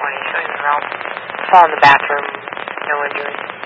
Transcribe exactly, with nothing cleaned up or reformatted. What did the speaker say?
twenty, showing the route. Saw in the bathroom, no injury.